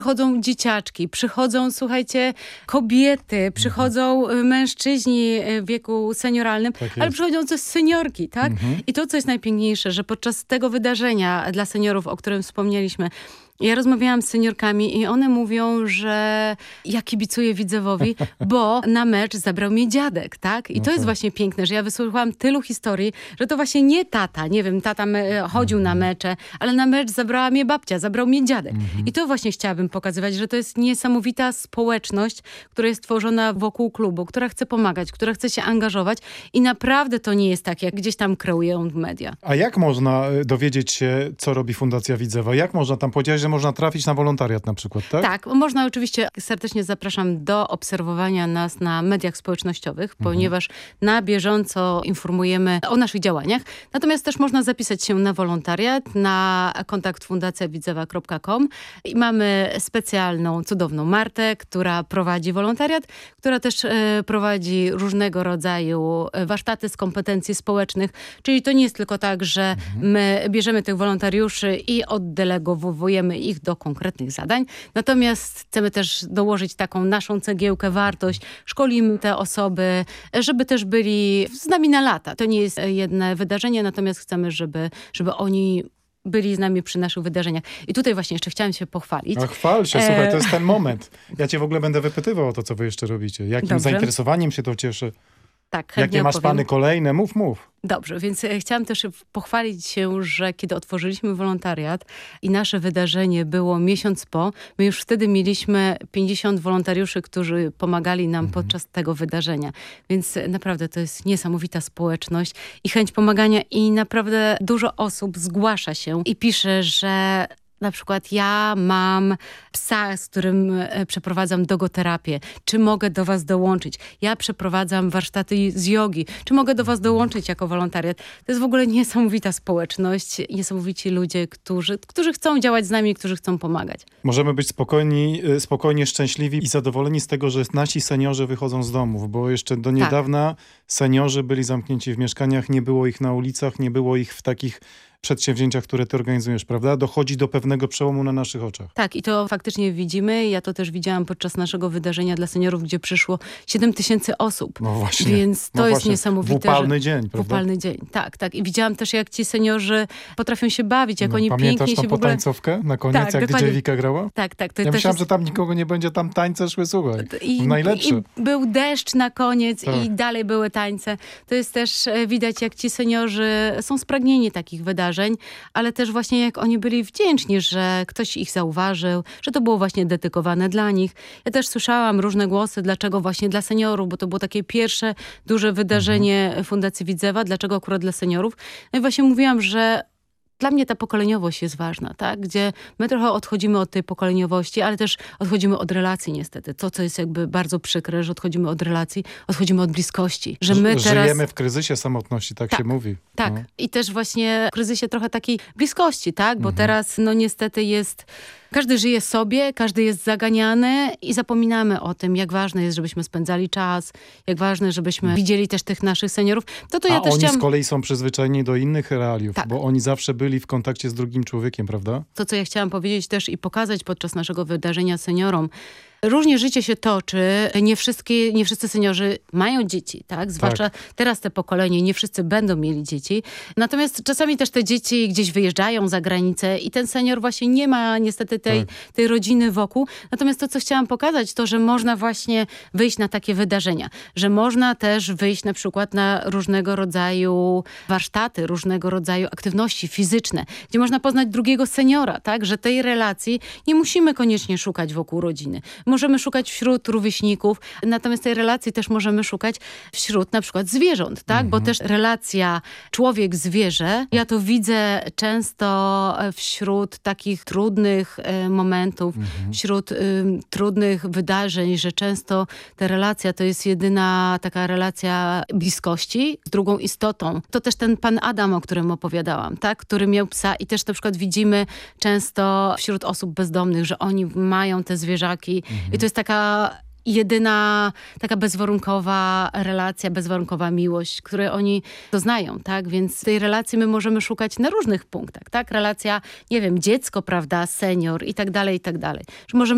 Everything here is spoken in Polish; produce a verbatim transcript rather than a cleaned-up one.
Chodzą dzieciaczki, przychodzą, słuchajcie, kobiety, przychodzą mężczyźni w wieku senioralnym, Tak ale jest. przychodzą też seniorki, tak? Mhm. I to, co jest najpiękniejsze, że podczas tego wydarzenia dla seniorów, o którym wspomnieliśmy, ja rozmawiałam z seniorkami i one mówią, że ja kibicuję Widzewowi, bo na mecz zabrał mnie dziadek, tak? I No to jest tak. właśnie piękne, że ja wysłuchałam tylu historii, że to właśnie nie tata, nie wiem, tata me- chodził na mecze, ale na mecz zabrała mnie babcia, zabrał mnie dziadek. I to właśnie chciałabym pokazywać, że to jest niesamowita społeczność, która jest tworzona wokół klubu, która chce pomagać, która chce się angażować i naprawdę to nie jest tak, jak gdzieś tam kreują media. A jak można y, dowiedzieć się, co robi Fundacja Widzewa? Jak można tam powiedzieć, że można trafić na wolontariat na przykład, tak? Tak, można oczywiście, serdecznie zapraszam do obserwowania nas na mediach społecznościowych, ponieważ na bieżąco informujemy o naszych działaniach. Natomiast też można zapisać się na wolontariat na kontakt fundacja widzewa kropka com i mamy specjalną, cudowną Martę, która prowadzi wolontariat, która też e, prowadzi różnego rodzaju warsztaty z kompetencji społecznych, czyli to nie jest tylko tak, że my bierzemy tych wolontariuszy i oddelegowujemy ich do konkretnych zadań. Natomiast chcemy też dołożyć taką naszą cegiełkę, wartość. Szkolimy te osoby, żeby też byli z nami na lata. To nie jest jedno wydarzenie, natomiast chcemy, żeby, żeby oni byli z nami przy naszych wydarzeniach. I tutaj właśnie jeszcze chciałam się pochwalić. A chwal się, E, słuchaj, to jest ten moment. Ja cię w ogóle będę wypytywał o to, co wy jeszcze robicie. Jakim Dobrze. zainteresowaniem się to cieszy? Tak, chętnie Jakie masz opowiem. plany kolejne? Mów, mów. Dobrze, więc e, chciałam też pochwalić się, że kiedy otworzyliśmy wolontariat i nasze wydarzenie było miesiąc po, my już wtedy mieliśmy pięćdziesiąt wolontariuszy, którzy pomagali nam podczas tego wydarzenia. Więc e, naprawdę to jest niesamowita społeczność i chęć pomagania i naprawdę dużo osób zgłasza się i pisze, że na przykład ja mam psa, z którym e, przeprowadzam dogoterapię. Czy mogę do was dołączyć? Ja przeprowadzam warsztaty z jogi. Czy mogę do was dołączyć jako wolontariat? To jest w ogóle niesamowita społeczność, niesamowici ludzie, którzy, którzy chcą działać z nami, którzy chcą pomagać. Możemy być spokojni, y, spokojnie szczęśliwi i zadowoleni z tego, że nasi seniorzy wychodzą z domów, bo jeszcze do niedawna seniorzy byli zamknięci w mieszkaniach, nie było ich na ulicach, nie było ich w takich przedsięwzięciach, które ty organizujesz, prawda? Dochodzi do pewnego przełomu na naszych oczach. Tak, i to faktycznie widzimy. Ja to też widziałam podczas naszego wydarzenia dla seniorów, gdzie przyszło siedem tysięcy osób. No właśnie. Więc to no jest właśnie. niesamowite. W upalny że... dzień, prawda? W upalny dzień, tak, tak. I widziałam też, jak ci seniorzy potrafią się bawić, jak No, oni pamiętasz pięknie tą się w ogóle... potańcówkę na koniec, Tak, jak dokładnie. D J Wika grała? Tak, tak. To Ja też myślałem, jest... że tam nikogo nie będzie, tam tańce szły, słuchaj. I, Najlepsze. I był deszcz na koniec Tak. i dalej były tańce. To jest też e, widać, jak ci seniorzy są spragnieni takich wydarzeń, ale też właśnie jak oni byli wdzięczni, że ktoś ich zauważył, że to było właśnie dedykowane dla nich. Ja też słyszałam różne głosy, dlaczego właśnie dla seniorów, bo to było takie pierwsze duże wydarzenie Mhm. Fundacji Widzewa, dlaczego akurat dla seniorów. No i właśnie mówiłam, że dla mnie ta pokoleniowość jest ważna, tak? Gdzie my trochę odchodzimy od tej pokoleniowości, ale też odchodzimy od relacji niestety. To, co jest jakby bardzo przykre, że odchodzimy od relacji, odchodzimy od bliskości. Że my teraz... Żyjemy w kryzysie samotności, tak, Tak, się mówi. Tak. No. I też właśnie w kryzysie trochę takiej bliskości, tak? Bo teraz no niestety jest... Każdy żyje sobie, każdy jest zaganiany i zapominamy o tym, jak ważne jest, żebyśmy spędzali czas, jak ważne, żebyśmy widzieli też tych naszych seniorów. To to ja A też oni chciałam... z kolei są przyzwyczajeni do innych realiów, Tak. bo oni zawsze byli w kontakcie z drugim człowiekiem, prawda? To, co ja chciałam powiedzieć też i pokazać podczas naszego wydarzenia seniorom. Różnie życie się toczy. Nie wszystkie, nie wszyscy seniorzy mają dzieci, tak? Zwłaszcza teraz te pokolenie, nie wszyscy będą mieli dzieci. Natomiast czasami też te dzieci gdzieś wyjeżdżają za granicę i ten senior właśnie nie ma niestety tej, Tak. tej rodziny wokół. Natomiast to, co chciałam pokazać, to, że można właśnie wyjść na takie wydarzenia. Że można też wyjść na przykład na różnego rodzaju warsztaty, różnego rodzaju aktywności fizyczne, gdzie można poznać drugiego seniora, tak? Że tej relacji nie musimy koniecznie szukać wokół rodziny. Możemy szukać wśród rówieśników, natomiast tej relacji też możemy szukać wśród na przykład zwierząt, tak? Bo też relacja człowiek-zwierzę, ja to widzę często wśród takich trudnych e, momentów, wśród y, trudnych wydarzeń, że często ta relacja to jest jedyna taka relacja bliskości z drugą istotą. To też ten pan Adam, o którym opowiadałam, tak? Który miał psa i też na przykład widzimy często wśród osób bezdomnych, że oni mają te zwierzaki i to jest taka jedyna taka bezwarunkowa relacja, bezwarunkowa miłość, której oni doznają, tak? Więc tej relacji my możemy szukać na różnych punktach, tak? Relacja, nie wiem, dziecko, prawda, senior i tak dalej, i tak dalej. Że możemy